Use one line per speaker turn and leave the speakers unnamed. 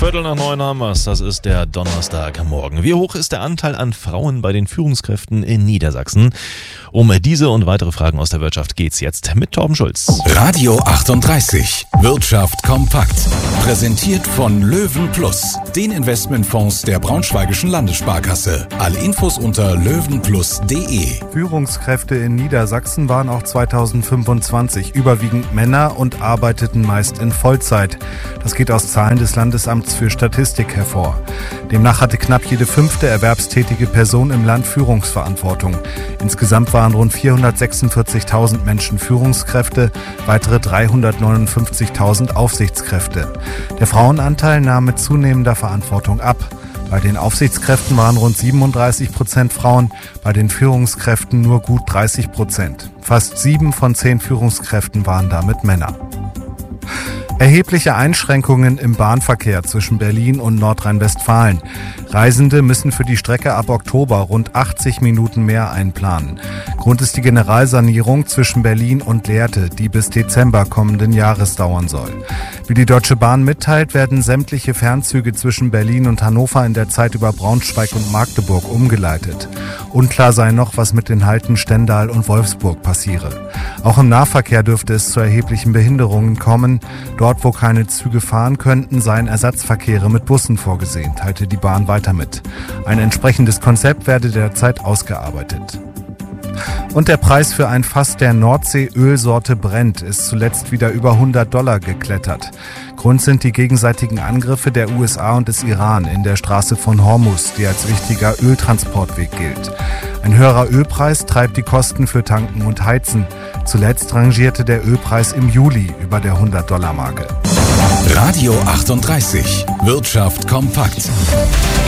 8:15 haben wir's. Das ist der Donnerstagmorgen. Wie hoch ist der Anteil an Frauen bei den Führungskräften in Niedersachsen? Um diese und weitere Fragen aus der Wirtschaft geht's jetzt mit Torben Schulz.
Radio 38. Wirtschaft kompakt. Präsentiert von Löwen Plus, den Investmentfonds der Braunschweigischen Landessparkasse. Alle Infos unter löwenplus.de.
Führungskräfte in Niedersachsen waren auch 2025 überwiegend Männer und arbeiteten meist in Vollzeit. Das geht aus Zahlen des Landesamts für Statistik hervor. Demnach hatte knapp jede 5. erwerbstätige Person im Land Führungsverantwortung. Insgesamt waren rund 446.000 Menschen Führungskräfte, weitere 359.000 Aufsichtskräfte. Der Frauenanteil nahm mit zunehmender Verantwortung ab. Bei den Aufsichtskräften waren rund 37% Frauen, bei den Führungskräften nur gut 30%. Fast 7 von 10 Führungskräften waren damit Männer. Erhebliche Einschränkungen im Bahnverkehr zwischen Berlin und Nordrhein-Westfalen. Reisende müssen für die Strecke ab Oktober rund 80 Minuten mehr einplanen. Grund ist die Generalsanierung zwischen Berlin und Lehrte, die bis Dezember kommenden Jahres dauern soll. Wie die Deutsche Bahn mitteilt, werden sämtliche Fernzüge zwischen Berlin und Hannover in der Zeit über Braunschweig und Magdeburg umgeleitet. Unklar sei noch, was mit den Halten Stendal und Wolfsburg passiere. Auch im Nahverkehr dürfte es zu erheblichen Behinderungen kommen. Dort, wo keine Züge fahren könnten, seien Ersatzverkehre mit Bussen vorgesehen, teilte die Bahn weiter mit. Ein entsprechendes Konzept werde derzeit ausgearbeitet. Und der Preis für ein Fass der Nordsee-Ölsorte Brent ist zuletzt wieder über $100 geklettert. Grund sind die gegenseitigen Angriffe der USA und des Iran in der Straße von Hormuz, die als wichtiger Öltransportweg gilt. Ein höherer Ölpreis treibt die Kosten für Tanken und Heizen. Zuletzt rangierte der Ölpreis im Juli über der $100-Marke.
Radio 38. Wirtschaft kompakt.